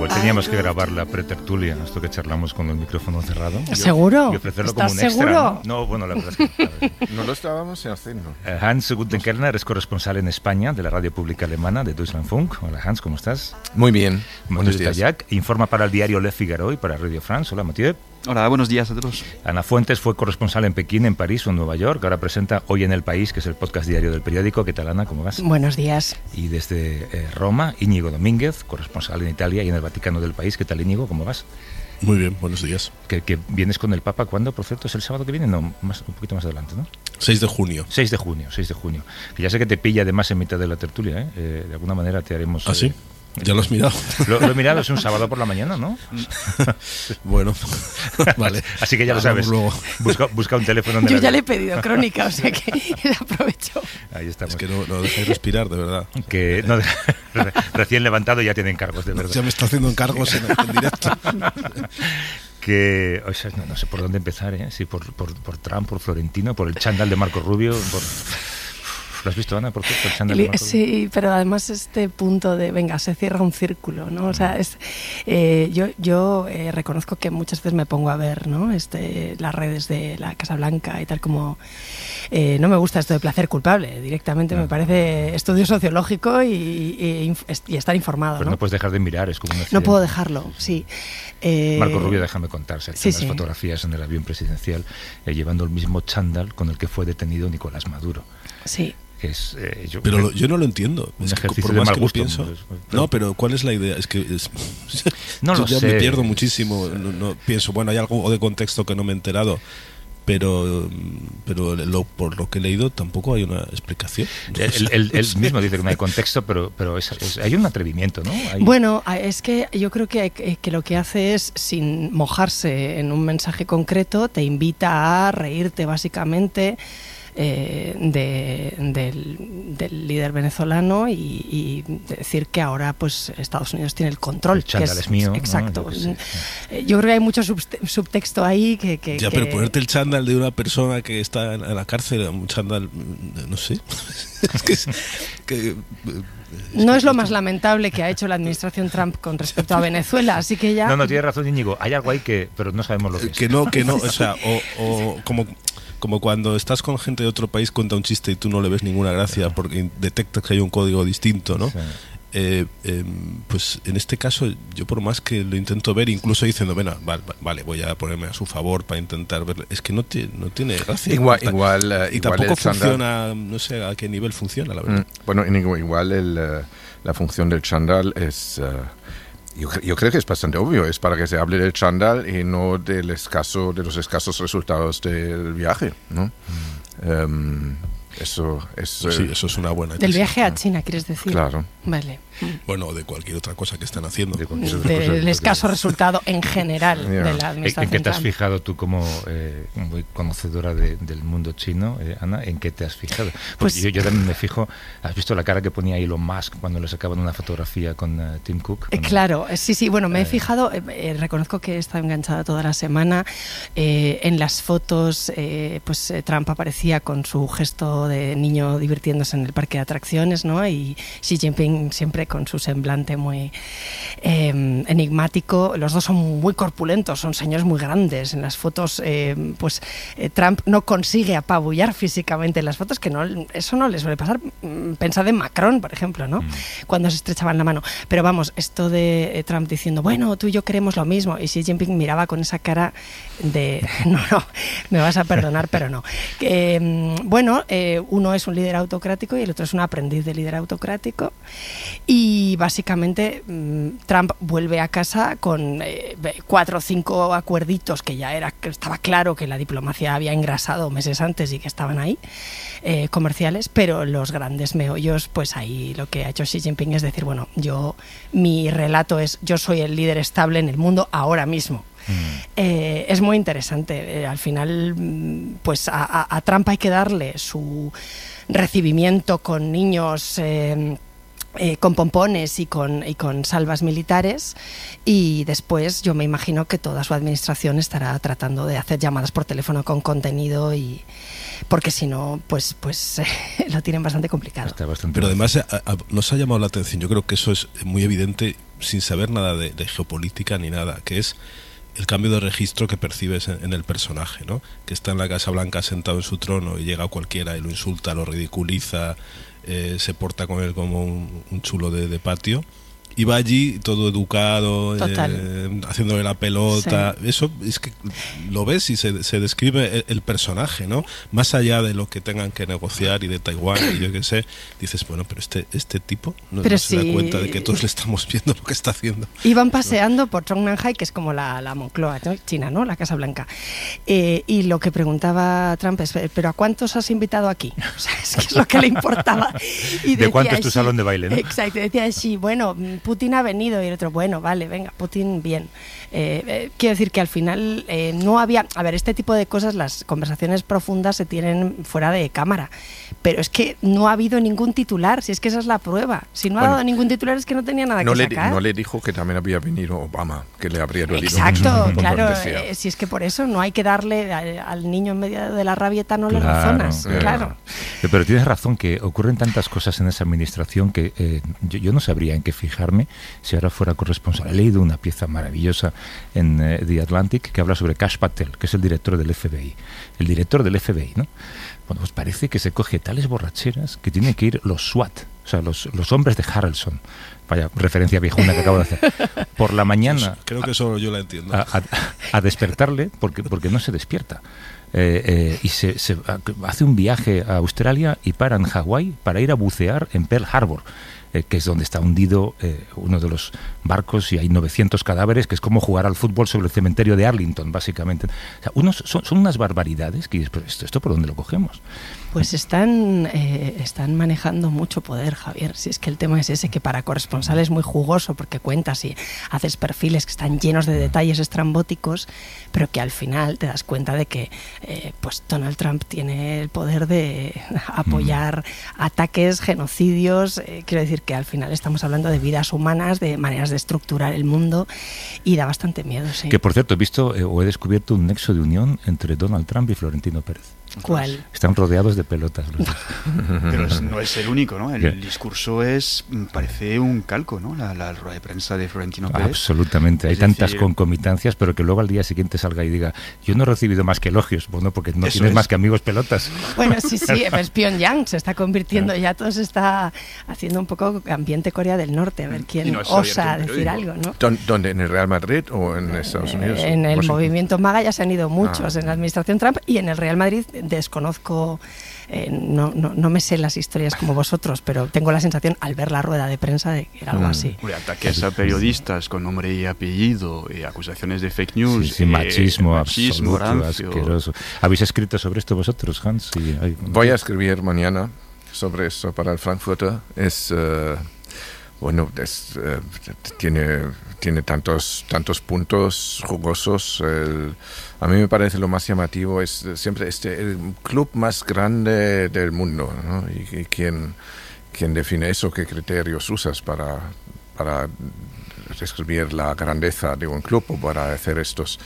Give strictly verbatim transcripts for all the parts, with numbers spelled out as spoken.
Pues teníamos que grabar la pretertulia, esto que charlamos con el micrófono cerrado. ¿Seguro? Y ofrecerlo ¿Estás como un extra. seguro? No, no bueno, la verdad es que... a ver. No lo estábamos haciendo. Hans Guttenkerner es corresponsal en España de la radio pública alemana de Deutschlandfunk. Hola Hans, ¿cómo estás? Muy bien. Buenos días. Jack, informa para el diario Le Figaro y para Radio France. Hola Mathieu. Hola, buenos días a todos. Ana Fuentes fue corresponsal en Pekín, en París o en Nueva York. Ahora presenta Hoy en el País, que es el podcast diario del periódico. ¿Qué tal, Ana? ¿Cómo vas? Buenos días. Y desde eh, Roma, Íñigo Domínguez, corresponsal en Italia y en el Vaticano del País. ¿Qué tal, Íñigo? ¿Cómo vas? Muy bien, buenos días. Que, que vienes con el Papa, ¿cuándo? Por cierto, ¿es el sábado que viene? No, más, un poquito más adelante, ¿no? seis de junio. seis de junio, seis de junio. Que ya sé que te pilla además en mitad de la tertulia, ¿eh? Eh, de alguna manera te haremos... ¿Ah, sí? Eh, ¿Ya lo has mirado? Lo, lo he mirado, es un sábado por la mañana, ¿no? Bueno, vale. Así que ya lo sabes. Luego. Busca, busca un teléfono. De Yo la... ya le he pedido crónica, o sea que aprovecho. Ahí estamos. Es que no, no dejáis respirar, de verdad. Que no, recién levantado ya tiene encargos, de verdad. Ya me está haciendo encargos en, en directo. Que, o sea, no, no sé por dónde empezar, ¿eh? Si por, por, por Trump, por Florentino, por el chándal de Marco Rubio, por... ¿Lo has visto, Ana, por cierto? El chándal de Marco Rubio. Sí, pero además este punto de, venga, se cierra un círculo, ¿no? O sea, es, eh, yo, yo eh, reconozco que muchas veces me pongo a ver, ¿no? Este, las redes de la Casa Blanca y tal como... Eh, no me gusta esto de placer culpable, directamente me parece estudio sociológico y, y, y estar informado. Pero ¿no? no puedes dejar de mirar, es como un No puedo dejarlo, sí. Eh, Marco Rubio, déjame contar, se sí, hacen sí. las fotografías en el avión presidencial eh, llevando el mismo chándal con el que fue detenido Nicolás Maduro. Sí. Que es, eh, yo, pero lo, yo no lo entiendo. Un es que ejercicio por de más mal que lo gusto. pienso, Pues, pero, no, pero ¿cuál es la idea? Es que es, no yo lo ya sé. me pierdo muchísimo. No, no, pienso, bueno, hay algo de contexto que no me he enterado. Pero, pero lo, por lo que he leído tampoco hay una explicación. Él, él, él mismo dice que no hay contexto, pero, pero es, es, hay un atrevimiento, ¿no? Hay... Bueno, es que yo creo que, que lo que hace es, sin mojarse en un mensaje concreto, te invita a reírte básicamente eh, de, del, del líder venezolano y, y decir que ahora pues Estados Unidos tiene el control. El chándal que es, es mío. Exacto. ¿no? Yo, sé, sí. Yo creo que hay mucho subtexto ahí que... que ya, que... pero ponerte el chándal de una persona que está en la cárcel, un chándal, no sé. Es que... Es, que no es lo más lamentable que ha hecho la administración Trump con respecto a Venezuela, así que ya... No, no, tienes razón, Íñigo. Hay algo ahí que... Pero no sabemos lo que es. Que no, que no, o sea, o, o como... Como cuando estás con gente de otro país, cuenta un chiste y tú no le ves ninguna gracia porque detectas que hay un código distinto, ¿no? Sí. Eh, eh, pues en este caso, yo por más que lo intento ver, incluso diciendo, bueno, vale, vale, voy a ponerme a su favor para intentar verlo, es que no, tiene, no tiene gracia. Igual, igual, uh, y igual tampoco el funciona, no sé a qué nivel funciona, la verdad. Mm, bueno, igual el, uh, la función del chándal es... Uh, Yo, yo creo que es bastante obvio, es para que se hable del chándal y no del escaso, de los escasos resultados del viaje, ¿no? Mm. Um, eso, eso, sí, eso es una buena Del tesis. viaje a China, ¿quieres decir? Claro. Vale. Bueno, de cualquier otra cosa que estén haciendo. De Del de escaso resultado en general yeah. de la administración. ¿En qué te has fijado tú como eh, muy conocedora de, del mundo chino, eh, Ana? ¿En qué te has fijado? Porque pues, yo, yo también me fijo, ¿has visto la cara que ponía Elon Musk cuando le sacaban una fotografía con uh, Tim Cook? Eh, claro, sí, sí, bueno, me he fijado, eh, reconozco que he estado enganchada toda la semana. Eh, en las fotos, eh, pues eh, Trump aparecía con su gesto de niño divirtiéndose en el parque de atracciones, ¿no? Y Xi Jinping siempre con su semblante muy eh, enigmático. Los dos son muy corpulentos, son señores muy grandes. En las fotos, eh, pues eh, Trump no consigue apabullar físicamente en las fotos, que no, eso no les suele pasar. Pensad en Macron, por ejemplo, ¿no? Mm. Cuando se estrechaban la mano. Pero vamos, esto de eh, Trump diciendo, bueno, tú y yo queremos lo mismo, y Xi Jinping miraba con esa cara de, no, no, me vas a perdonar, pero no. Eh, bueno, eh, uno es un líder autocrático y el otro es un aprendiz de líder autocrático. Y básicamente Trump vuelve a casa con eh, cuatro o cinco acuerditos que ya era que estaba claro que la diplomacia había engrasado meses antes y que estaban ahí, eh, comerciales, pero los grandes meollos, pues ahí lo que ha hecho Xi Jinping es decir, bueno, yo, mi relato es, yo soy el líder estable en el mundo ahora mismo. Mm. Eh, es muy interesante. Eh, al final, pues a, a, a Trump hay que darle su recibimiento con niños... Eh, Eh, con pompones y con, y con salvas militares, y después yo me imagino que toda su administración estará tratando de hacer llamadas por teléfono con contenido, y porque si no, pues, pues eh, lo tienen bastante complicado. Bastante Pero además a, a, nos ha llamado la atención, yo creo que eso es muy evidente sin saber nada de, de geopolítica ni nada, que es el cambio de registro que percibes en, en el personaje, ¿no? Que está en la Casa Blanca sentado en su trono y llega cualquiera y lo insulta, lo ridiculiza, eh, se porta con él como un, un chulo de, de patio. Y va allí todo educado, eh, haciéndole la pelota. Sí. Eso es que lo ves y se, se describe el, el personaje, ¿no? Más allá de lo que tengan que negociar y de Taiwán y yo qué sé, dices, bueno, pero este este tipo no, no se si... da cuenta de que todos le estamos viendo lo que está haciendo. Iban paseando ¿no? por Zhongnanhai, que es como la, la Moncloa, ¿no? China, ¿no? La Casa Blanca. Eh, y lo que preguntaba Trump es, ¿pero a cuántos has invitado aquí? O sea, es que es lo que le importaba. Y ¿De cuánto es tu salón de baile, no? Exacto, decía, sí, bueno, Putin ha venido, y el otro, bueno, vale, venga, Putin, bien. Eh, eh, quiero decir que al final eh, no había... A ver, este tipo de cosas, las conversaciones profundas se tienen fuera de cámara, pero es que no ha habido ningún titular, si es que esa es la prueba. Si no bueno, ha dado ningún titular es que no tenía nada no que le, sacar. No le dijo que también había venido Obama, que le habría dolido. Exacto, claro, eh, si es que por eso no hay que darle a, al niño en medio de la rabieta, no claro, le razonas, eh, claro. Pero tienes razón que ocurren tantas cosas en esa administración que eh, yo, yo no sabría en qué fijarme si ahora fuera corresponsal. He leído una pieza maravillosa en eh, The Atlantic que habla sobre Kash Patel, que es el director del F B I. El director del F B I, ¿no? Bueno, pues parece que se coge tales borracheras que tienen que ir los SWAT, o sea, los, los hombres de Harrelson. Vaya referencia viejuna que acabo de hacer. Por la mañana... Pues creo que solo yo la entiendo. A, a, a despertarle porque, porque no se despierta. Eh, eh, y se, se hace un viaje a Australia y para en Hawái para ir a bucear en Pearl Harbor, eh, que es donde está hundido eh, uno de los barcos y hay novecientos cadáveres, que es como jugar al fútbol sobre el cementerio de Arlington, básicamente. O sea, unos, son, son unas barbaridades que dices, ¿esto, ¿esto por dónde lo cogemos? Pues están, eh, están manejando mucho poder, Javier. Si es que el tema es ese, que para corresponsal es muy jugoso porque cuentas y haces perfiles que están llenos de detalles estrambóticos, pero que al final te das cuenta de que eh, pues Donald Trump tiene el poder de apoyar mm. ataques, genocidios. Eh, quiero decir que al final estamos hablando de vidas humanas, de maneras de estructurar el mundo, y da bastante miedo, sí. Que por cierto, he visto eh, o he descubierto un nexo de unión entre Donald Trump y Florentino Pérez. ¿Cuál? Están rodeados de pelotas. Pero es, no es el único, ¿no? El ¿Qué? discurso es parece un calco, ¿no? La, la rueda de prensa de Florentino Pérez. Absolutamente. Hay es tantas decir, concomitancias, pero que luego al día siguiente salga y diga, yo no he recibido más que elogios. Bueno, porque no tienes es. más que amigos pelotas. Bueno, sí, sí. Pues Pyongyang se está convirtiendo, ya todo se está haciendo un poco ambiente Corea del Norte. A ver quién no osa decir algo, ¿no? ¿Dónde? ¿En el Real Madrid o en Estados Unidos? En el Washington. Movimiento MAGA ya se han ido muchos, ah. en la administración Trump, y en el Real Madrid desconozco, eh, no, no, no me sé las historias como vosotros, pero tengo la sensación al ver la rueda de prensa de que era algo así. Mm. Ataques a periodistas con nombre y apellido, eh, acusaciones de fake news, sí, sí, eh, machismo, machismo absoluto, asqueroso. ¿Habéis escrito sobre esto vosotros, Hans? Sí, hay... Voy a escribir mañana sobre eso para el Frankfurter. Es uh, bueno, es, uh, tiene tiene tantos tantos puntos jugosos. El, a mí me parece lo más llamativo es siempre este el club más grande del mundo, ¿no? Y, y quién quién define eso, qué criterios usas para para describir la grandeza de un club o para hacer estos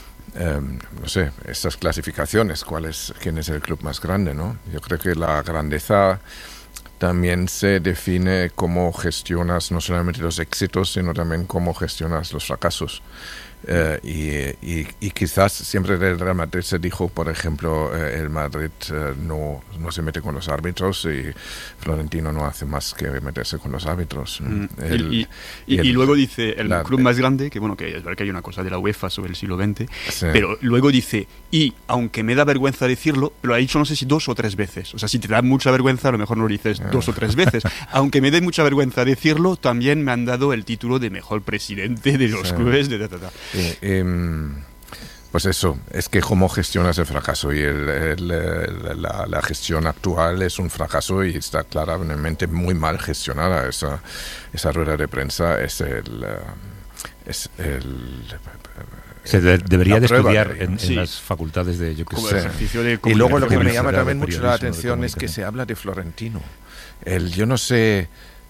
Um, no sé, estas clasificaciones, cuál es, quién es el club más grande, ¿no? Yo creo que la grandeza también se define cómo gestionas no solamente los éxitos, sino también cómo gestionas los fracasos. Uh, y, y, y quizás siempre del Real Madrid se dijo, por ejemplo, uh, el Madrid uh, no, no se mete con los árbitros y Florentino no hace más que meterse con los árbitros. Mm. El, y, y, y, el, y luego dice el la, club más grande, que bueno, que es verdad que hay una cosa de la UEFA sobre el siglo veinte, sí. Pero luego dice, y aunque me da vergüenza decirlo, lo ha dicho no sé si dos o tres veces. O sea, si te da mucha vergüenza, a lo mejor no lo dices yeah. dos o tres veces. Aunque me dé mucha vergüenza decirlo, también me han dado el título de mejor presidente de los sí. clubes de ta, ta, ta. Eh, eh, pues eso, es que cómo gestionas el fracaso y el, el, el, la, la gestión actual es un fracaso y está claramente muy mal gestionada esa, esa rueda de prensa. Es el... Es el se de, debería de estudiar en, en sí. las facultades de yo que sé. De y luego lo que me llama también mucho la atención es que se habla de Florentino. El, yo no sé,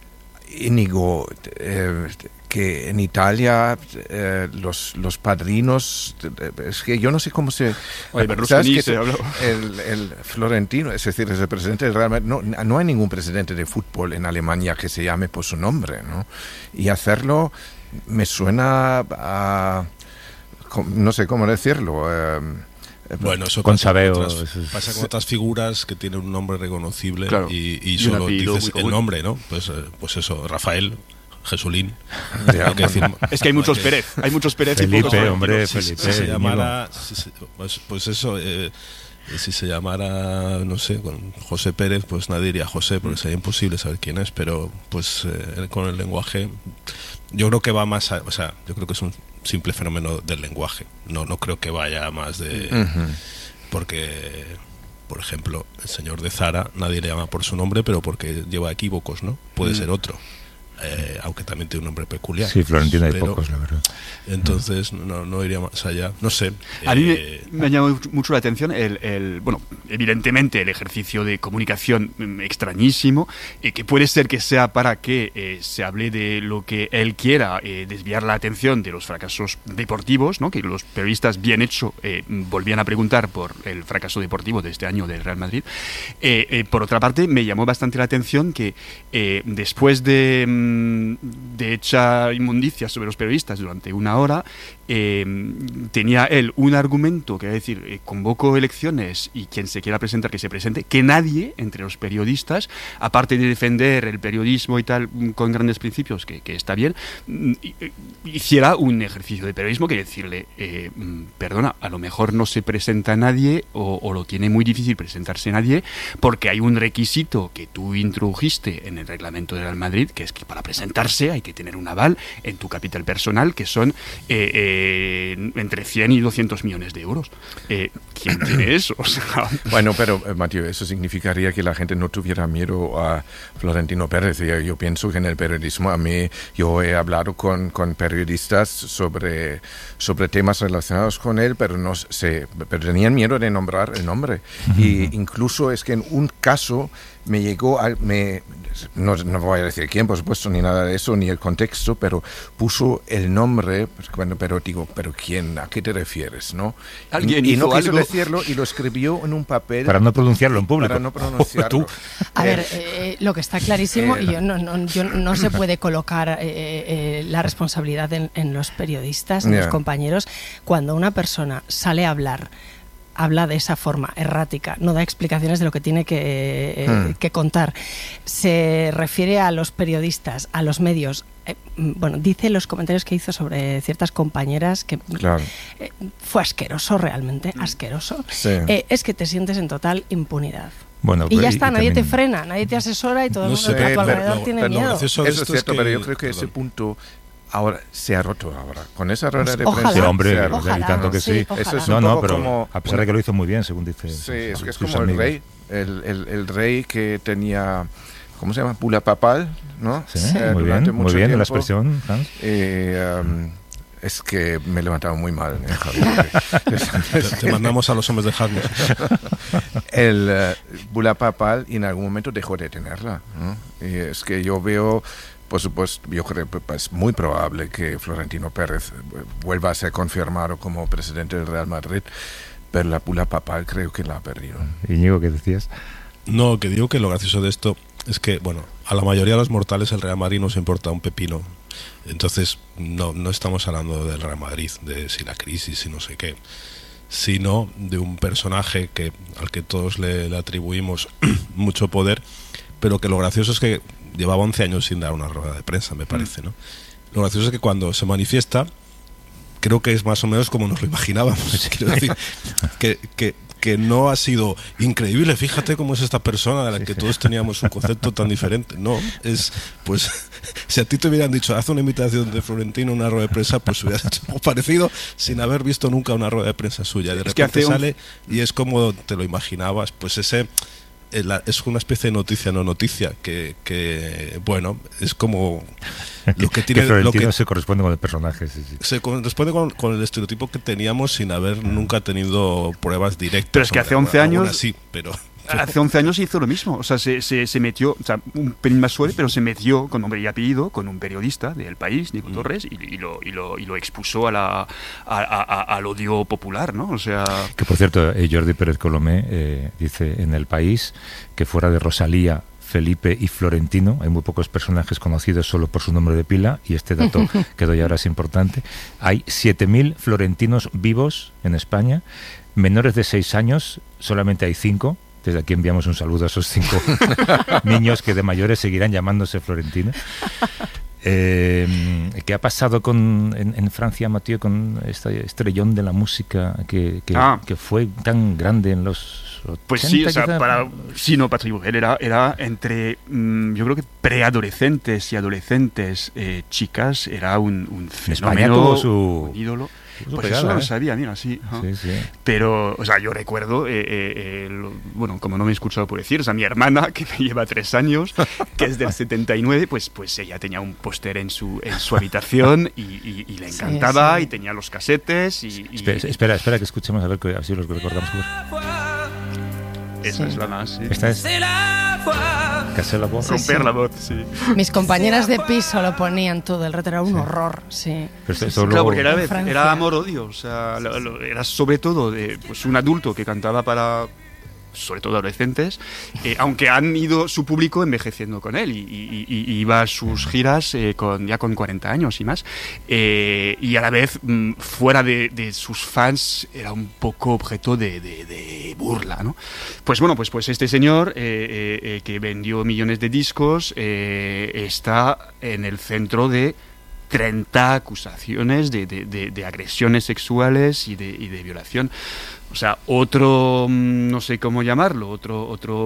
Íñigo, eh, que en Italia eh, los los padrinos, es que yo no sé cómo se... Oye, ¿sabes que se habló? El, el Florentino, es decir, es el presidente del Real Madrid. No, no hay ningún presidente de fútbol en Alemania que se llame por su nombre, ¿no? Y hacerlo me suena a... no sé cómo decirlo... Eh, Bueno, eso con pasa, sabeo, con otras, eso es... pasa con otras figuras que tienen un nombre reconocible, claro, y, y y solo apellido dices muy el nombre, ¿no? Pues, pues eso, Rafael, Jesulín. Ya, Hay que decir, es que hay muchos Pérez, hay muchos Pérez. Felipe, y pocos hombre, si, Felipe. si se llamara, si se, pues, pues eso, eh, si se llamara, no sé, con José Pérez, pues nadie diría José, porque sería imposible saber quién es, pero pues eh, con el lenguaje, yo creo que va más, a, o sea, yo creo que es un simple fenómeno del lenguaje, no, no creo que vaya más de... Uh-huh. Porque, por ejemplo, el señor de Zara, nadie le llama por su nombre, pero porque lleva equívocos, ¿no? Puede mm. ser otro. Eh, aunque también tiene un nombre peculiar. Sí, Florentino hay pocos, la verdad. Entonces no, no iría más allá, no sé. A eh, mí me, me ha llamado mucho la atención el, el, bueno, evidentemente el ejercicio de comunicación extrañísimo, eh, que puede ser que sea para que eh, se hable de lo que él quiera, eh, desviar la atención de los fracasos deportivos, ¿no? Que los periodistas bien hecho eh, volvían a preguntar por el fracaso deportivo de este año del Real Madrid. Eh, eh, por otra parte, me llamó bastante la atención que eh, después de de hecha inmundicia sobre los periodistas durante una hora, eh, tenía él un argumento que es decir, eh, convoco elecciones y quien se quiera presentar que se presente, que nadie entre los periodistas, aparte de defender el periodismo y tal con grandes principios, que, que está bien, hiciera un ejercicio de periodismo que decirle, eh, perdona, a lo mejor no se presenta nadie o, o lo tiene muy difícil presentarse nadie porque hay un requisito que tú introdujiste en el reglamento del Real Madrid, que es que para presentarse hay que tener un aval en tu capital personal, que son eh, eh, entre cien y doscientos millones de euros. Eh, ¿Quién tiene eso? O sea, bueno, pero eh, Mateo, eso significaría que la gente no tuviera miedo a Florentino Pérez. Yo, yo pienso que en el periodismo, a mí, yo he hablado con, con periodistas sobre, sobre temas relacionados con él, pero no sé, pero tenían miedo de nombrar el nombre. Y incluso es que en un caso me llegó a, me, no, no voy a decir quién, por supuesto, ni nada de eso, ni el contexto, pero puso el nombre, bueno, pero digo, pero quién, ¿a qué te refieres, no? ¿Alguien y, y hizo no quiso algo? decirlo y lo escribió en un papel para no pronunciarlo en público. Para no pronunciarlo. Tú. A ver, eh, lo que está clarísimo, y yo no, no, yo no se puede colocar eh, eh, la responsabilidad en, en los periodistas, en yeah. los compañeros, cuando una persona sale a hablar, habla de esa forma errática, no da explicaciones de lo que tiene que, eh, hmm. que contar, se refiere a los periodistas, a los medios, eh, bueno, dice los comentarios que hizo sobre ciertas compañeras que claro. eh, fue asqueroso, realmente asqueroso. Sí. Eh, es que te sientes en total impunidad. Bueno, y ya está, y nadie también... te frena, nadie te asesora y todo el no mundo sé, a tu pero, alrededor no, tiene pero miedo. Eso es cierto, es que, pero yo creo que perdón. ese punto ahora se ha roto ahora. Con esa rueda de Ojalá. prensa. Sí, hombre, se ha roto. Ojalá, y tanto que sí, sí. ojalá. Eso es No, un no, poco pero como, a pesar de que lo hizo muy bien, según dice. Sí, es que es sus como amigos. el rey, el, el, el rey que tenía, ¿cómo se llama? Bula papal, ¿no? Sí, Eh, muy durante bien, mucho muy bien tiempo. la expresión, Hans. Eh, um, es que me he levantado muy mal, eh, Javier. Te, te mandamos a los hombres de Harness. El uh, bula papal y en algún momento dejó de tenerla, ¿no? Y es que yo veo, por supuesto, yo creo que es muy probable que Florentino Pérez vuelva a ser confirmado como presidente del Real Madrid, pero la bula papal creo que la ha perdido. Íñigo, ¿qué decías? No, que digo que lo gracioso de esto es que, bueno, a la mayoría de los mortales el Real Madrid nos importa un pepino. Entonces, no, no estamos hablando del Real Madrid, de si la crisis, si no sé qué, sino de un personaje que al que todos le, le atribuimos mucho poder, pero que lo gracioso es que llevaba once años sin dar una rueda de prensa, me parece, ¿no? Lo gracioso es que cuando se manifiesta, creo que es más o menos como nos lo imaginábamos. Quiero decir, que, que, que no ha sido increíble, fíjate cómo es esta persona de la que todos teníamos un concepto tan diferente. No, es, pues, si a ti te hubieran dicho, haz una imitación de Florentino en una rueda de prensa, pues hubieras hecho algo parecido sin haber visto nunca una rueda de prensa suya. De es repente que sale un... y es como te lo imaginabas, pues ese... es una especie de noticia no noticia que, que bueno, es como lo que tiene que Florentino lo que se corresponde con el personaje, sí, sí. se corresponde con, con el estereotipo que teníamos sin haber nunca tenido pruebas directas. Pero es que hace once años sí, pero hace once años hizo lo mismo, o sea, se, se, se metió, o sea, un pelín más suave, pero se metió con nombre y apellido con un periodista del País, Nico mm. Torres, y, y, lo, y, lo, y lo expuso a la, a, a, al odio popular, ¿no? O sea... Que por cierto, eh, Jordi Pérez Colomé eh, dice en El País que fuera de Rosalía, Felipe y Florentino. Hay muy pocos personajes conocidos solo por su nombre de pila, y este dato que doy ahora es importante. Hay siete mil florentinos vivos en España. Menores de seis años solamente hay cinco. Desde aquí enviamos un saludo a esos cinco niños que de mayores seguirán llamándose Florentino. Eh, ¿Qué ha pasado con en, en Francia, Mathieu, con este estrellón de la música que, que, ah. que fue tan grande en los ochenta? Pues sí, o sea, para, sí, no, Patrick Bruel era, era entre, mmm, yo creo que preadolescentes y adolescentes, eh, chicas, era un, un fenómeno, España tuvo su un ídolo. Pues pegada, eso no lo ¿eh? sabía, mira, sí, sí, sí. Pero, o sea, yo recuerdo, eh, eh, lo, bueno, como no me he escuchado por decir, o sea, mi hermana, que me lleva tres años, que es del setenta y nueve, pues, pues ella tenía un póster en su, en su habitación y, y, y le encantaba, sí, sí. Y tenía los casetes y... y espera, espera, espera, que escuchemos a ver, a ver si los recordamos. Esa sí. es la más, sí. Esta es... Casé la voz. Sí, Romper sí. la voz, sí. Mis compañeras de piso lo ponían todo el rato, era un sí. horror, sí. Pero sí, sí, claro, luego... porque era, era amor-odio, o sea, sí, lo, lo, era sobre todo de, pues, un adulto que cantaba para, sobre todo adolescentes, eh, aunque han ido su público envejeciendo con él y, y, y, y iba a sus giras eh, con, ya con cuarenta años y más, eh, y a la vez mm, fuera de, de sus fans era un poco objeto de, de, de burla, ¿no? Pues bueno, pues, pues este señor eh, eh, eh, que vendió millones de discos eh, está en el centro de treinta acusaciones de, de, de, de agresiones sexuales y de, y de violación. O sea, otro, no sé cómo llamarlo, otro otro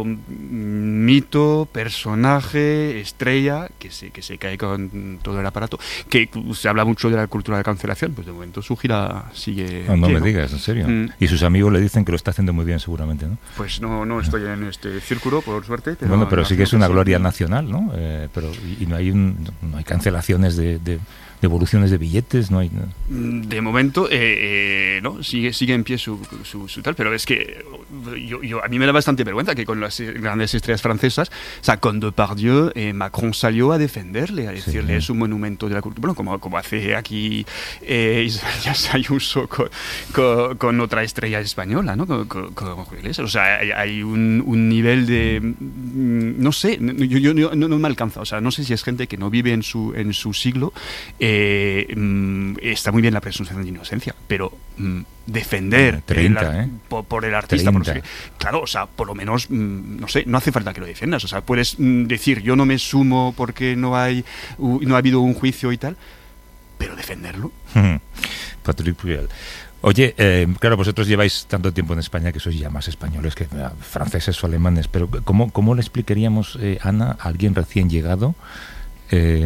mito, personaje, estrella, que se, que se cae con todo el aparato. Que se habla mucho de la cultura de cancelación, pues de momento su gira sigue... No, no me digas, en serio. Mm. Y sus amigos le dicen que lo está haciendo muy bien, seguramente, ¿no? Pues no, no estoy en este círculo, por suerte. Pero bueno, pero sí que es una gloria nacional, ¿no? Eh, pero y, y no hay un, no hay cancelaciones de... de devoluciones de billetes, no hay no. De momento eh, eh, no sigue sigue en pie su, su, su tal, pero es que yo, yo a mí me da bastante vergüenza que con las grandes estrellas francesas, o sea, con Depardieu, eh, Macron salió a defenderle, a decirle sí, es un monumento de la cultura, bueno, como, como hace aquí eh, Isabel Ayuso con, con, con otra estrella española, ¿no? Con, con, con o sea, hay, hay un, un nivel de no sé, yo, yo, yo no, no me alcanza, o sea, no sé si es gente que no vive en su en su siglo. Eh, mm, está muy bien la presunción de inocencia, pero mm, defender treinta, el, ¿eh? por, por el artista, por no sé qué, claro, o sea, por lo menos, mm, no sé, no hace falta que lo defiendas, o sea, puedes mm, decir yo no me sumo porque no hay, uh, no ha habido un juicio y tal, pero defenderlo. Patrick Bruel. Oye, eh, claro, vosotros lleváis tanto tiempo en España que sois ya más españoles que uh, franceses o alemanes, pero ¿cómo, cómo le explicaríamos, eh, Ana, a alguien recién llegado, eh,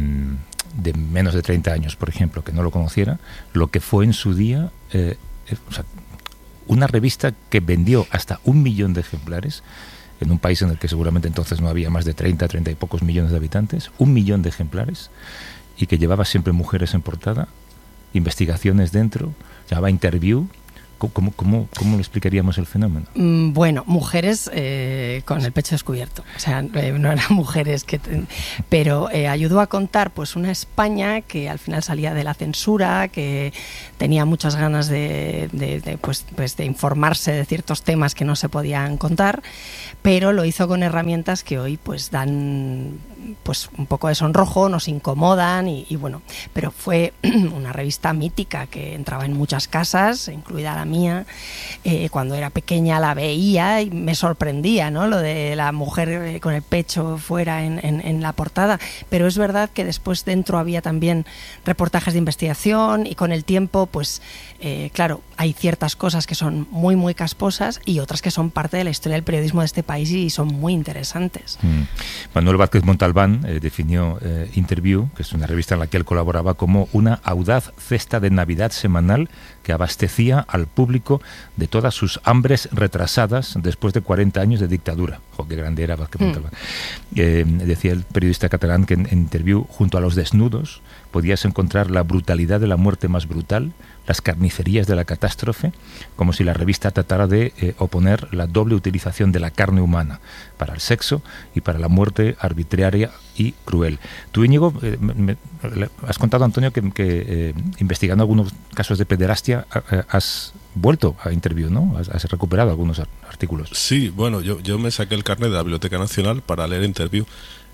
de menos de treinta años, por ejemplo, que no lo conociera, lo que fue en su día eh, eh, o sea, una revista que vendió hasta un millón de ejemplares en un país en el que seguramente entonces no había más de treinta, treinta y pocos millones de habitantes, un millón de ejemplares, y que llevaba siempre mujeres en portada, investigaciones dentro, llamaba Interview. ¿Cómo, cómo, ¿Cómo le explicaríamos el fenómeno? Bueno, mujeres eh, con el pecho descubierto. O sea, eh, no eran mujeres que... Te, pero eh, ayudó a contar pues una España que al final salía de la censura, que tenía muchas ganas de, de, de, pues, pues de informarse de ciertos temas que no se podían contar, pero lo hizo con herramientas que hoy pues dan pues un poco de sonrojo, nos incomodan y, y bueno, pero fue una revista mítica que entraba en muchas casas, incluida la mía. Eh, cuando era pequeña la veía y me sorprendía, ¿no? Lo de la mujer con el pecho fuera en, en, en la portada, pero es verdad que después dentro había también reportajes de investigación y con el tiempo pues eh, claro, hay ciertas cosas que son muy muy casposas y otras que son parte de la historia del periodismo de este país y son muy interesantes. Mm. Manuel Vázquez Montalbán eh, definió eh, Interview, que es una revista en la que él colaboraba, como una audaz cesta de Navidad semanal que abastecía al público de todas sus hambres retrasadas después de cuarenta años de dictadura. ¡Jo, qué grande era Vázquez mm. Montalbán! Eh, decía el periodista catalán que en, en Interview, junto a los desnudos, podías encontrar la brutalidad de la muerte más brutal, las carnicerías de la catástrofe, como si la revista tratara de eh, oponer la doble utilización de la carne humana para el sexo y para la muerte arbitraria y cruel. Tú, Íñigo, eh, me, me, has contado, Antonio, que, que eh, investigando algunos casos de pederastia has vuelto a Interview, ¿no? Has, has recuperado algunos artículos. Sí, bueno, yo, yo me saqué el carnet de la Biblioteca Nacional para leer Interview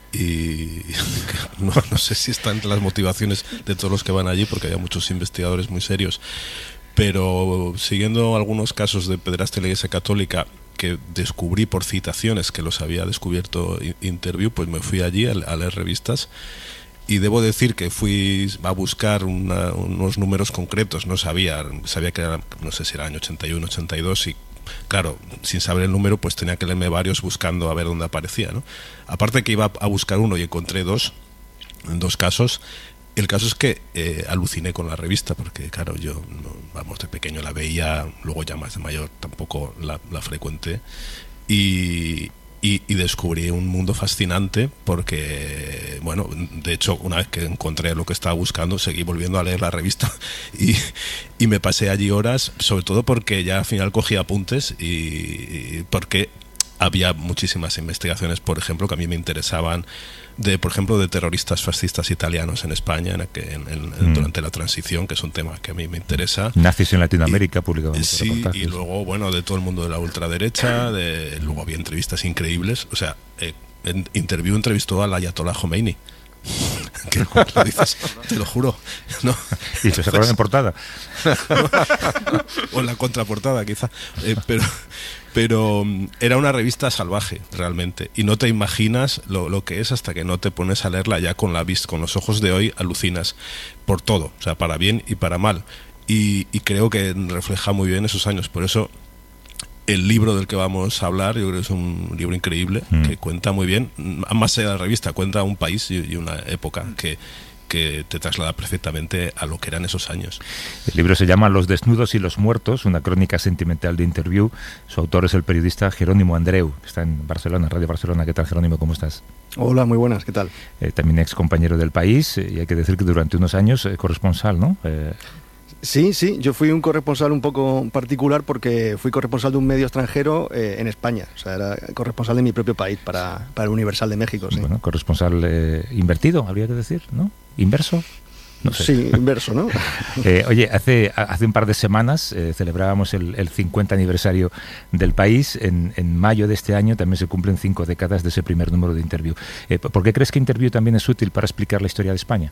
y no, no sé si está entre las motivaciones de todos los que van allí, porque hay muchos investigadores muy serios, pero siguiendo algunos casos de pederastia en la Iglesia Católica que descubrí por citaciones que los había descubierto Interview, pues me fui allí a, a leer revistas. Y debo decir que fui a buscar una, unos números concretos, no sabía, sabía que era, no sé si era año ochenta y uno, ochenta y dos, y claro, sin saber el número, pues tenía que leerme varios buscando a ver dónde aparecía, ¿no? Aparte que iba a buscar uno y encontré dos, en dos casos. El caso es que eh, aluciné con la revista, porque claro, yo, no, vamos, de pequeño la veía, luego ya más de mayor tampoco la, la frecuenté, y... Y, y descubrí un mundo fascinante porque, bueno, de hecho, una vez que encontré lo que estaba buscando, seguí volviendo a leer la revista y, y me pasé allí horas, sobre todo porque ya al final cogí apuntes y, y porque había muchísimas investigaciones, por ejemplo, que a mí me interesaban, de por ejemplo, de terroristas fascistas italianos en España en, en, en, mm. durante la transición, que es un tema que a mí me interesa. Nazis en Latinoamérica, publicaban. Sí, y luego, bueno, de todo el mundo de la ultraderecha, de, luego había entrevistas increíbles, o sea, eh, en Interview entrevistó al Ayatollah Khomeini. Que lo dices, te lo juro, ¿no? Y se sacaron en portada. O en la contraportada, quizá. Eh, pero, pero era una revista salvaje, realmente. Y no te imaginas lo, lo que es hasta que no te pones a leerla ya con la vista, con los ojos de hoy, alucinas por todo, o sea, para bien y para mal. Y, y creo que refleja muy bien esos años. Por eso el libro del que vamos a hablar, yo creo que es un libro increíble, mm. que cuenta muy bien, más allá de la revista, cuenta un país y, y una época que, que te traslada perfectamente a lo que eran esos años. El libro se llama Los desnudos y los muertos, una crónica sentimental de Interview. Su autor es el periodista Jerónimo Andreu, que está en Barcelona, Radio Barcelona. ¿Qué tal, Jerónimo? ¿Cómo estás? Hola, muy buenas, ¿qué tal? Eh, también ex compañero del País, eh, y hay que decir que durante unos años eh, corresponsal, ¿no? Eh, Sí, sí, yo fui un corresponsal un poco particular porque fui corresponsal de un medio extranjero eh, en España, o sea, era corresponsal de mi propio país para, para el Universal de México. Sí. Bueno, corresponsal eh, invertido, habría que decir, ¿no? ¿Inverso? No sé. Sí, inverso, ¿no? eh, oye, hace, hace un par de semanas eh, celebrábamos el, el cincuenta aniversario del País. En, en mayo de este año también se cumplen cinco décadas de ese primer número de Interview. Eh, ¿Por qué crees que Interview también es útil para explicar la historia de España?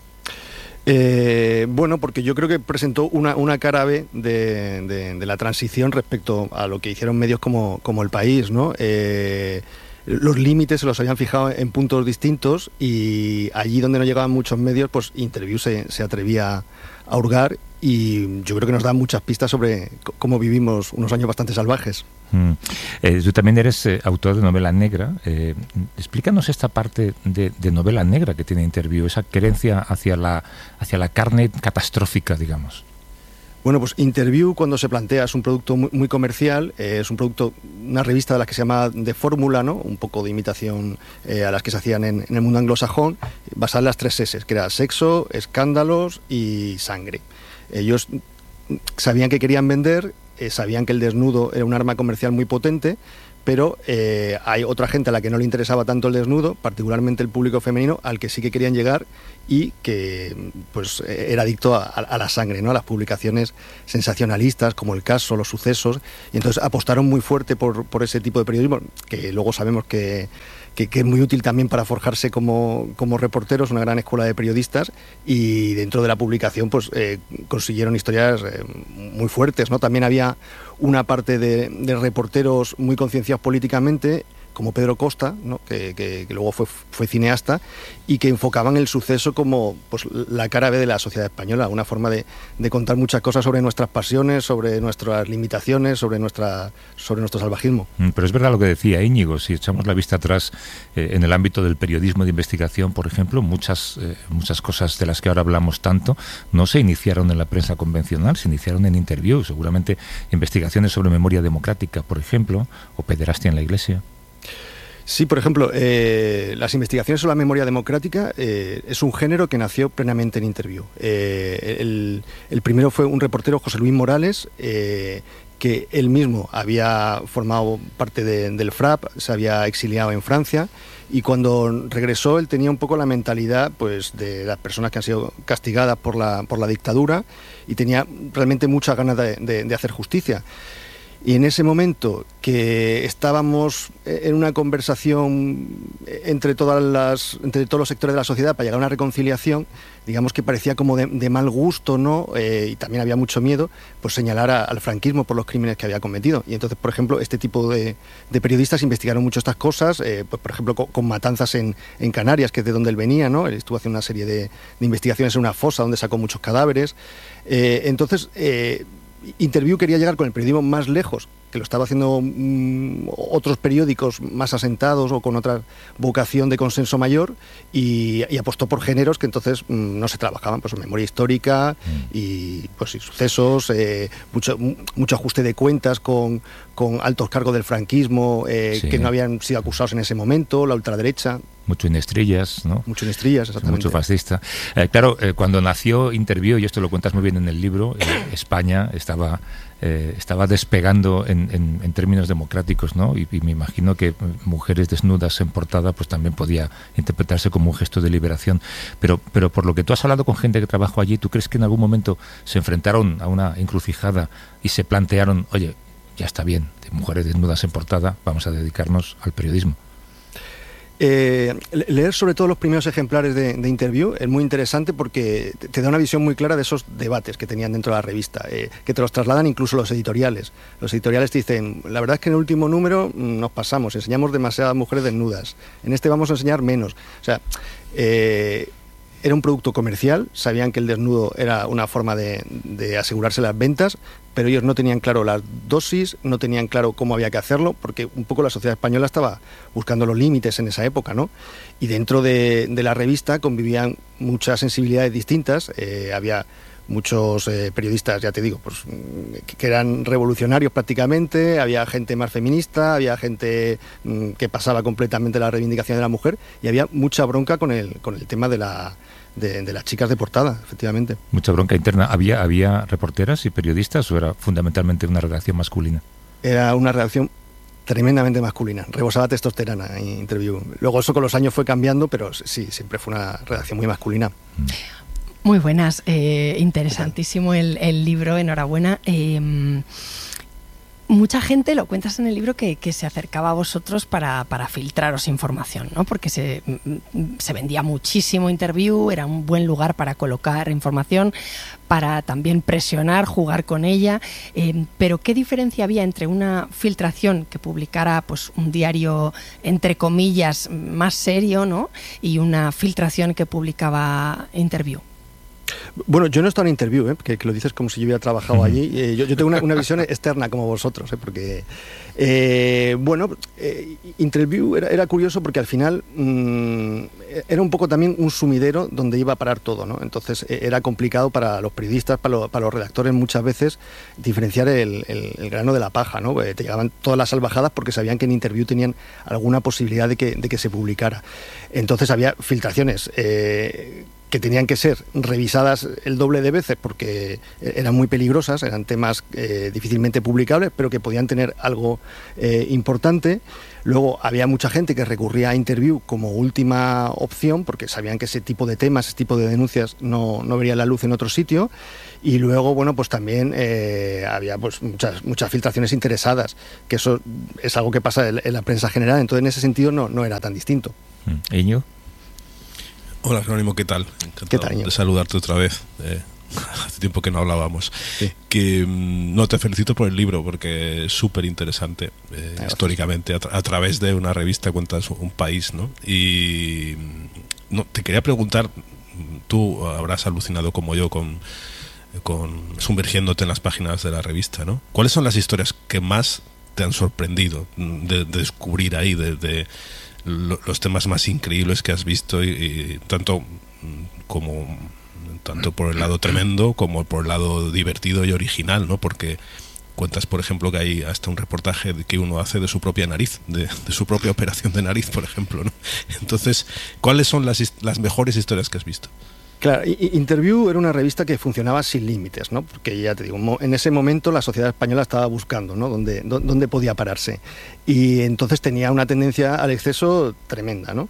Eh, bueno, porque yo creo que presentó una, una cara B de, de, de la transición respecto a lo que hicieron medios como, como El País, ¿no? Eh, los límites se los habían fijado en puntos distintos y allí donde no llegaban muchos medios, pues Interview se, se atrevía a hurgar y yo creo que nos da muchas pistas sobre cómo vivimos unos años bastante salvajes. Mm. Eh, tú también eres eh, autor de novela negra. Eh, explícanos esta parte de, de novela negra que tiene Interview, esa querencia hacia la, hacia la carne catastrófica, digamos. Bueno, pues Interview, cuando se plantea, es un producto muy, muy comercial, eh, es un producto, una revista de la que se llama de fórmula, ¿no? Un poco de imitación eh, a las que se hacían en, en el mundo anglosajón, basada en las tres S, que era sexo, escándalos y sangre. Ellos sabían que querían vender, eh, sabían que el desnudo era un arma comercial muy potente, pero eh, hay otra gente a la que no le interesaba tanto el desnudo, particularmente el público femenino, al que sí que querían llegar y que pues era adicto a, a la sangre, ¿no? A las publicaciones sensacionalistas como El Caso, Los Sucesos, y entonces apostaron muy fuerte por, por ese tipo de periodismo, que luego sabemos que, que, que es muy útil también para forjarse como, como reporteros, una gran escuela de periodistas, y dentro de la publicación pues eh, consiguieron historias eh, muy fuertes, ¿no? También había una parte de, de reporteros muy concienciados políticamente, como Pedro Costa, ¿no? que, que, que luego fue, fue cineasta, y que enfocaban el suceso como pues, la cara B de la sociedad española, una forma de, de contar muchas cosas sobre nuestras pasiones, sobre nuestras limitaciones, sobre, nuestra, sobre nuestro salvajismo. Pero es verdad lo que decía Íñigo, si echamos la vista atrás eh, en el ámbito del periodismo de investigación, por ejemplo, muchas, eh, muchas cosas de las que ahora hablamos tanto no se iniciaron en la prensa convencional, se iniciaron en Interview, seguramente investigaciones sobre memoria democrática, por ejemplo, o pederastia en la Iglesia. Sí, por ejemplo, eh, las investigaciones sobre la memoria democrática eh, es un género que nació plenamente en Interview. Eh, el, el primero fue un reportero, José Luis Morales, eh, que él mismo había formado parte de, del F R A P, se había exiliado en Francia, y cuando regresó él tenía un poco la mentalidad pues de las personas que han sido castigadas por la, por la dictadura, y tenía realmente muchas ganas de, de, de hacer justicia. Y en ese momento que estábamos en una conversación entre todas las, entre todos los sectores de la sociedad para llegar a una reconciliación, digamos que parecía como de, de mal gusto, ¿no? Eh, y también había mucho miedo, pues señalar a, al franquismo por los crímenes que había cometido. Y entonces, por ejemplo, este tipo de, de periodistas investigaron mucho estas cosas, eh, pues por ejemplo con, con matanzas en, en Canarias, que es de donde él venía, ¿no? Él estuvo haciendo una serie de, de investigaciones en una fosa donde sacó muchos cadáveres. Eh, entonces, eh, Interview quería llegar con el periodismo más lejos, que lo estaba haciendo mmm, otros periódicos más asentados o con otra vocación de consenso mayor, y, y apostó por géneros que entonces mmm, no se trabajaban, pues memoria histórica mm. y pues y sucesos, eh, mucho, mucho ajuste de cuentas con, con altos cargos del franquismo eh, sí. que no habían sido acusados en ese momento, la ultraderecha. Mucho en Estrillas, ¿no? Mucho en Estrillas, exactamente. Mucho fascista. Eh, claro, eh, cuando nació Interview, y esto lo cuentas muy bien en el libro, eh, España estaba, eh, estaba despegando en, en, en términos democráticos, ¿no? Y, y me imagino que mujeres desnudas en portada pues también podía interpretarse como un gesto de liberación. Pero, pero por lo que tú has hablado con gente que trabajó allí, ¿tú crees que en algún momento se enfrentaron a una encrucijada y se plantearon, oye, ya está bien, de mujeres desnudas en portada, vamos a dedicarnos al periodismo? Eh, leer sobre todo los primeros ejemplares de, de Interview es muy interesante porque te, te da una visión muy clara de esos debates que tenían dentro de la revista, eh, que te los trasladan incluso los editoriales. Los editoriales te dicen, la verdad es que en el último número nos pasamos, enseñamos demasiadas mujeres desnudas, en este vamos a enseñar menos. O sea, eh, era un producto comercial, sabían que el desnudo era una forma de, de asegurarse las ventas, pero ellos no tenían claro las dosis, no tenían claro cómo había que hacerlo, porque un poco la sociedad española estaba buscando los límites en esa época, ¿no? Y dentro de, de la revista convivían muchas sensibilidades distintas, eh, había muchos eh, periodistas, ya te digo, pues que eran revolucionarios prácticamente, había gente más feminista, había gente mm, que pasaba completamente la reivindicación de la mujer, y había mucha bronca con el, con el tema de la... De, de las chicas de portada, efectivamente. Mucha bronca interna. ¿Había, ¿Había reporteras y periodistas o era fundamentalmente una redacción masculina? Era una redacción tremendamente masculina, rebosaba testosterona en Interview. Luego eso con los años fue cambiando, pero sí, siempre fue una redacción muy masculina. Mm. Muy buenas, eh, interesantísimo el, el libro, enhorabuena. Eh, Mucha gente, lo cuentas en el libro, que, que se acercaba a vosotros para, para filtraros información, ¿no? Porque se, se vendía muchísimo Interview, era un buen lugar para colocar información, para también presionar, jugar con ella. Eh, pero ¿qué diferencia había entre una filtración que publicara pues un diario, entre comillas, más serio, ¿no? y una filtración que publicaba Interview? Bueno, yo no he estado en Interview, ¿eh? que, que lo dices como si yo hubiera trabajado allí. Eh, yo, yo tengo una, una visión externa como vosotros, ¿eh? porque, eh, bueno, eh, Interview era, era curioso porque al final mmm, era un poco también un sumidero donde iba a parar todo, ¿no? Entonces eh, era complicado para los periodistas, para, lo, para los redactores muchas veces diferenciar el, el, el grano de la paja, ¿no? Eh, te llegaban todas las salvajadas porque sabían que en Interview tenían alguna posibilidad de que, de que se publicara. Entonces había filtraciones eh, que tenían que ser revisadas el doble de veces porque eran muy peligrosas, eran temas eh, difícilmente publicables, pero que podían tener algo eh, importante. Luego había mucha gente que recurría a Interview como última opción porque sabían que ese tipo de temas, ese tipo de denuncias no, no verían la luz en otro sitio. Y luego, bueno, pues también eh, había pues muchas, muchas filtraciones interesadas, que eso es algo que pasa en, en la prensa general, entonces en ese sentido no, no era tan distinto. ¿Iñigo? Hola, Jerónimo, ¿qué tal? Encantado ¿Qué tal, de saludarte otra vez. Eh, hace tiempo que no hablábamos. Sí. Que no te felicito por el libro porque es súper interesante. Eh, históricamente, a, tra a través de una revista cuentas un país, ¿no? Y no, te quería preguntar, tú habrás alucinado como yo con, con sumergiéndote en las páginas de la revista, ¿no? ¿Cuáles son las historias que más te han sorprendido de, de descubrir ahí, de, de los temas más increíbles que has visto y, y tanto como tanto por el lado tremendo como por el lado divertido y original, ¿no? Porque cuentas, por ejemplo, que hay hasta un reportaje que uno hace de su propia nariz, de, de su propia operación de nariz, por ejemplo, ¿no? Entonces, ¿cuáles son las, las mejores historias que has visto? Claro, Interview era una revista que funcionaba sin límites, ¿no? Porque ya te digo, en ese momento la sociedad española estaba buscando, ¿no? Dónde, dónde podía pararse. Y entonces tenía una tendencia al exceso tremenda, ¿no?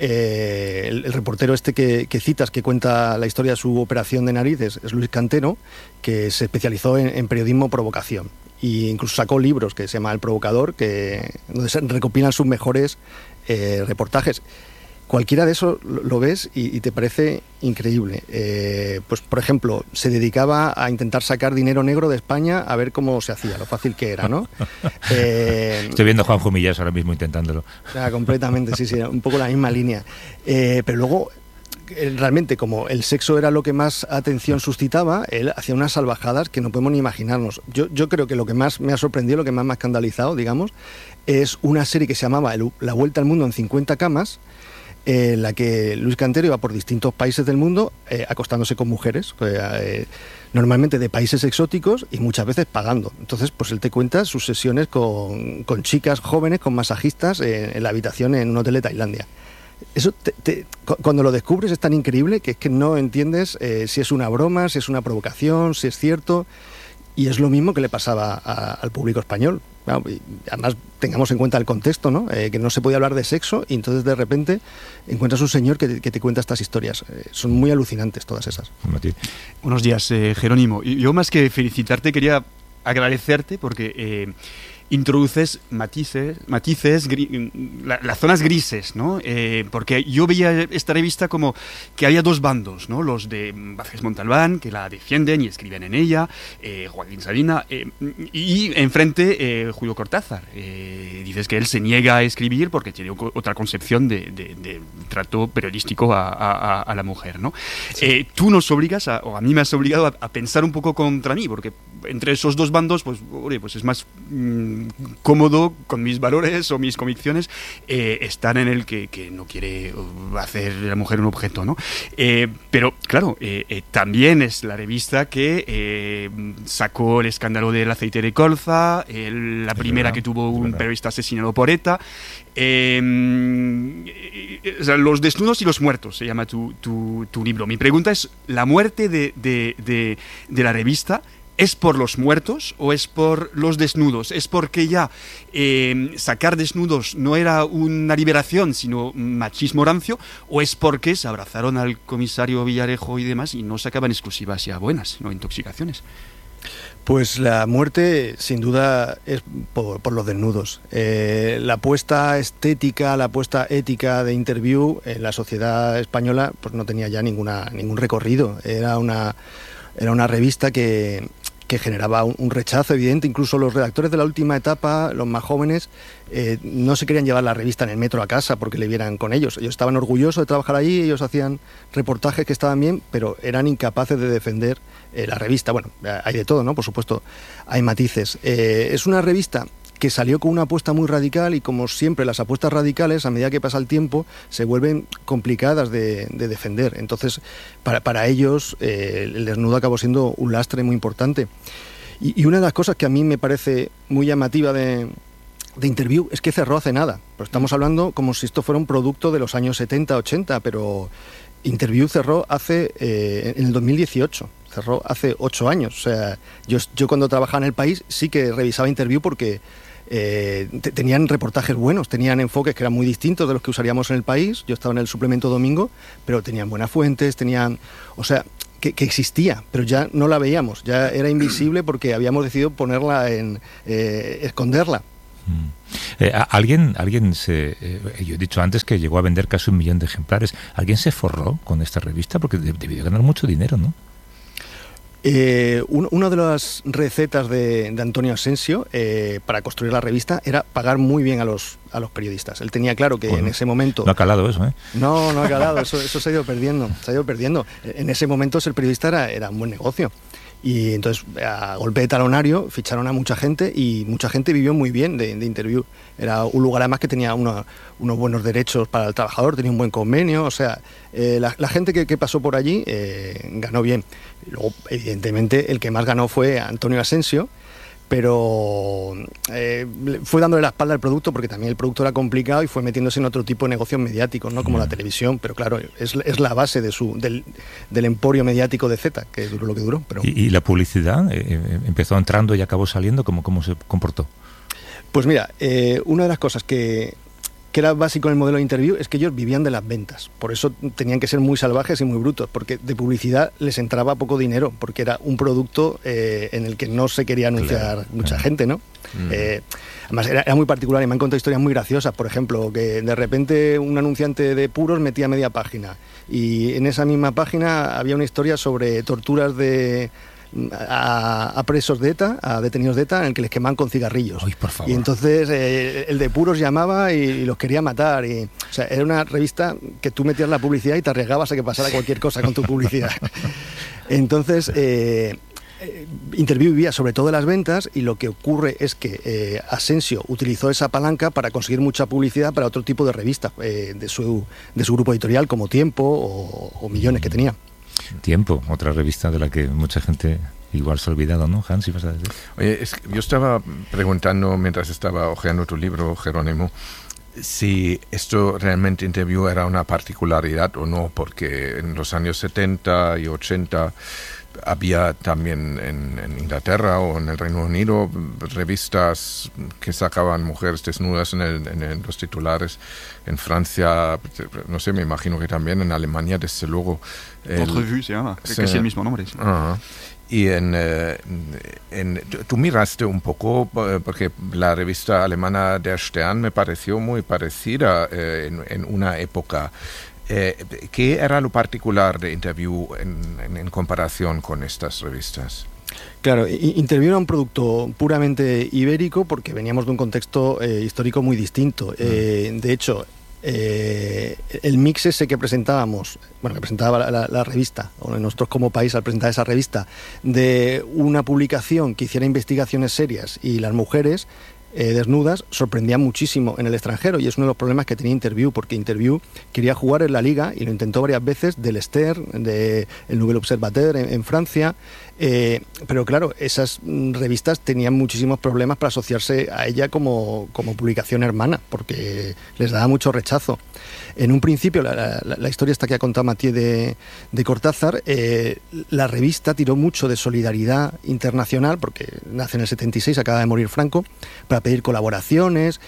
Eh, el, el reportero este que, que citas, que cuenta la historia de su operación de narices, es Luis Cantero, que se especializó en, en periodismo provocación. Y incluso sacó libros que se llama El Provocador, que, donde se recopilan sus mejores eh, reportajes. Cualquiera de esos lo ves y, y te parece increíble. Eh, pues, por ejemplo, se dedicaba a intentar sacar dinero negro de España a ver cómo se hacía, lo fácil que era, ¿no? Eh, Estoy viendo a Juanjo Millás ahora mismo intentándolo. O sea, completamente, sí, sí, un poco la misma línea. Eh, pero luego, realmente, como el sexo era lo que más atención suscitaba, él hacía unas salvajadas que no podemos ni imaginarnos. Yo, yo creo que lo que más me ha sorprendido, lo que más me ha escandalizado, digamos, es una serie que se llamaba La Vuelta al Mundo en cincuenta camas, en eh, la que Luis Cantero iba por distintos países del mundo eh, acostándose con mujeres, eh, normalmente de países exóticos y muchas veces pagando. Entonces, pues él te cuenta sus sesiones con, con chicas jóvenes, con masajistas eh, en la habitación en un hotel de Tailandia. Eso te, te, cuando lo descubres es tan increíble que es que no entiendes eh, si es una broma, si es una provocación, si es cierto. Y es lo mismo que le pasaba a, al público español. Bueno, además, tengamos en cuenta el contexto, ¿no? Eh, que no se podía hablar de sexo y entonces de repente encuentras un señor que te, que te cuenta estas historias. Eh, son muy alucinantes todas esas. Buenos días, eh, Jerónimo. Yo más que felicitarte quería agradecerte porque eh, introduces matices, matices gri, la, las zonas grises, ¿no? Eh, porque yo veía esta revista como que había dos bandos, ¿no? Los de Vázquez Montalbán, que la defienden y escriben en ella, eh, Joaquín Sabina, eh, y enfrente eh, Julio Cortázar. Eh, dices que él se niega a escribir porque tiene otra concepción de, de, de trato periodístico a, a, a la mujer, ¿no? Sí. Eh, tú nos obligas, a, o a mí me has obligado a, a pensar un poco contra mí, porque entre esos dos bandos, pues, oye, pues es más mmm, cómodo con mis valores o mis convicciones eh, estar en el que, que no quiere hacer de la mujer un objeto, ¿no? Eh, pero claro, eh, eh, también es la revista que eh, sacó el escándalo del aceite de colza, el, la es primera verdad, que tuvo un verdad. periodista asesinado por ETA. Eh, o sea, Los desnudos y los muertos se llama tu, tu, tu libro. Mi pregunta es, ¿la muerte de, de, de, de la revista ¿es por los muertos o es por los desnudos? ¿Es porque ya eh, sacar desnudos no era una liberación, sino machismo rancio? ¿O es porque se abrazaron al comisario Villarejo y demás y no sacaban exclusivas ya buenas, sino intoxicaciones? Pues la muerte, sin duda, es por, por los desnudos. Eh, la apuesta estética, la apuesta ética de Interview en la sociedad española pues no tenía ya ninguna ningún recorrido. Era una, era una revista que... que generaba un, un rechazo evidente. Incluso los redactores de la última etapa, los más jóvenes, eh, no se querían llevar la revista en el metro a casa porque le vieran con ellos. Ellos estaban orgullosos de trabajar allí, ellos hacían reportajes que estaban bien, pero eran incapaces de defender eh, la revista. Bueno, hay de todo, ¿no? Por supuesto, hay matices. Eh, es una revista que salió con una apuesta muy radical y, como siempre, las apuestas radicales, a medida que pasa el tiempo, se vuelven complicadas de, de defender. Entonces, para, para ellos, eh, el desnudo acabó siendo un lastre muy importante. Y, y una de las cosas que a mí me parece muy llamativa de, de Interview es que cerró hace nada. Pues estamos hablando como si esto fuera un producto de los años setenta, ochenta, pero Interview cerró hace eh, en el dos mil dieciocho. Cerró hace ocho años. O sea, yo, yo cuando trabajaba en El País sí que revisaba Interview porque eh, te, tenían reportajes buenos, tenían enfoques que eran muy distintos de los que usaríamos en El País. Yo estaba en el suplemento domingo, pero tenían buenas fuentes, tenían... O sea, que, que existía, pero ya no la veíamos, ya era invisible porque habíamos decidido ponerla en... Eh, esconderla. Eh, ¿Alguien, alguien se, eh, yo he dicho antes que llegó a vender casi un millón de ejemplares. ¿Alguien se forró con esta revista? Porque debió ganar mucho dinero, ¿no? Eh, un, una de las recetas de, de Antonio Asensio eh, para construir la revista era pagar muy bien a los, a los periodistas. Él tenía claro que bueno, en ese momento... No ha calado eso, ¿eh? No, no ha calado, eso, eso se ha ido perdiendo, se ha ido perdiendo. En ese momento ser periodista era, era un buen negocio. Y entonces, a golpe de talonario, ficharon a mucha gente y mucha gente vivió muy bien de, de Interview. Era un lugar además que tenía uno, unos buenos derechos para el trabajador, tenía un buen convenio, o sea, eh, la, la gente que, que pasó por allí eh, ganó bien. Luego, evidentemente, el que más ganó fue Antonio Asensio, pero eh, fue dándole la espalda al producto porque también el producto era complicado y fue metiéndose en otro tipo de negocios mediáticos, ¿no? Como mm. la televisión, pero claro, es, es la base de su del, del emporio mediático de Z, que duró lo que duró. Pero... ¿Y, y la publicidad? Eh, ¿Empezó entrando y acabó saliendo? ¿Cómo, cómo se comportó? Pues mira, eh, una de las cosas que... que era básico en el modelo de Interview, es que ellos vivían de las ventas. Por eso tenían que ser muy salvajes y muy brutos, porque de publicidad les entraba poco dinero, porque era un producto eh, en el que no se quería anunciar claro, mucha claro. gente, ¿no? Mm. Eh, además, era, era muy particular y me han contado historias muy graciosas. Por ejemplo, que de repente un anunciante de puros metía media página y en esa misma página había una historia sobre torturas de... A, a presos de ETA, a detenidos de ETA, en el que les quemaban con cigarrillos. Ay, por favor. Y entonces eh, el de puros llamaba y, y los quería matar. Y, o sea, era una revista que tú metías la publicidad y te arriesgabas a que pasara cualquier cosa con tu publicidad. Entonces, eh, Interview vivía sobre todo de las ventas, y lo que ocurre es que eh, Asensio utilizó esa palanca para conseguir mucha publicidad para otro tipo de revistas eh, de, su, de su grupo editorial, como Tiempo o, o Millones que tenía. Tiempo, otra revista de la que mucha gente igual se ha olvidado, ¿no, Hans? ¿Ibas a decir? Oye, es que yo estaba preguntando mientras estaba hojeando tu libro, Jerónimo, si esto realmente Interview era una particularidad o no, porque en los años setenta y ochenta había también en, en Inglaterra o en el Reino Unido revistas que sacaban mujeres desnudas en, el, en el, los titulares. En Francia, no sé, me imagino que también en Alemania, desde luego. Entrevue se llama, sí, que es el mismo nombre. Sí. Uh-huh. Y en, eh, en, tú miraste un poco, porque la revista alemana Der Stern me pareció muy parecida eh, en, en una época. Eh, ¿Qué era lo particular de Interview en, en, en comparación con estas revistas? Claro, Interview era un producto puramente ibérico porque veníamos de un contexto eh, histórico muy distinto. Eh, de hecho, eh, el mix ese que presentábamos, bueno, que presentaba la, la, la revista, o nosotros como país al presentar esa revista, de una publicación que hiciera investigaciones serias y las mujeres Eh, desnudas, sorprendía muchísimo en el extranjero, y es uno de los problemas que tenía Interview, porque Interview quería jugar en la liga y lo intentó varias veces, del Stern, de el Nouvel Observateur en, en Francia, eh, pero claro, esas revistas tenían muchísimos problemas para asociarse a ella como, como publicación hermana, porque les daba mucho rechazo. En un principio, la, la, la historia esta que ha contado Mathieu de, de Cortázar, eh, la revista tiró mucho de solidaridad internacional, porque nace en el setenta y seis, acaba de morir Franco, para pedir colaboraciones,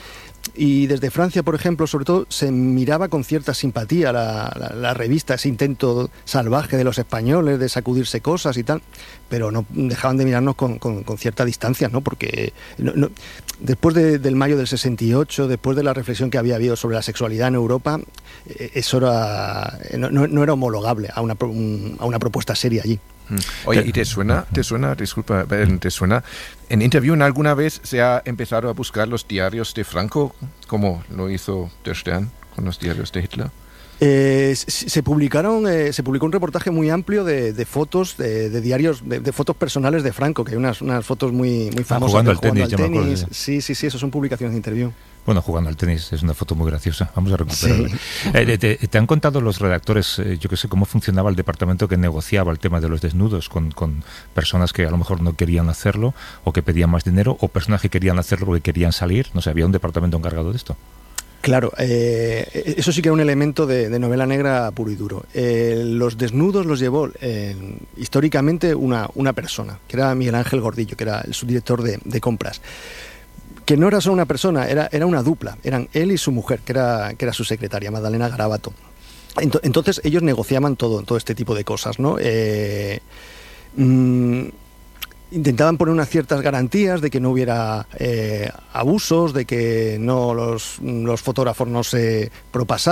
y desde Francia, por ejemplo, sobre todo, se miraba con cierta simpatía la, la, la revista, ese intento salvaje de los españoles de sacudirse cosas y tal, pero no dejaban de mirarnos con, con, con cierta distancia, ¿no? Porque no, no, después de, del mayo del sesenta y ocho, después de la reflexión que había habido sobre la sexualidad en Europa, eh, eso era, no, no, no era homologable a una, un, a una propuesta seria allí. Oye, ¿y te suena, te suena, disculpa, te suena, en Interview alguna vez se ha empezado a buscar los diarios de Franco, como lo hizo Der Stern con los diarios de Hitler? Eh, se publicaron, eh, se publicó un reportaje muy amplio de, de fotos, de, de diarios, de, de fotos personales de Franco, que hay unas, unas fotos muy, muy famosas. Ah, jugando al tenis, jugando al tenis. Sí, sí, sí, eso son publicaciones de Interview. Bueno, jugando al tenis es una foto muy graciosa. Vamos a recuperarla. Sí. Eh, te, te han contado los redactores, eh, yo qué sé, cómo funcionaba el departamento que negociaba el tema de los desnudos con, con personas que a lo mejor no querían hacerlo o que pedían más dinero, o personas que querían hacerlo porque querían salir. No sé, había un departamento encargado de esto. Claro, eh, eso sí que era un elemento de, de novela negra puro y duro. Eh, los desnudos los llevó eh, históricamente una, una persona, que era Miguel Ángel Gordillo, que era el subdirector de, de compras. Que no era solo una persona, era, era una dupla. Eran él y su mujer, que era, que era su secretaria, Magdalena Garabato. Entonces ellos negociaban todo, todo este tipo de cosas, ¿no? Eh, mmm, intentaban poner unas ciertas garantías de que no hubiera eh, abusos, de que no los, los fotógrafos no se propasaran.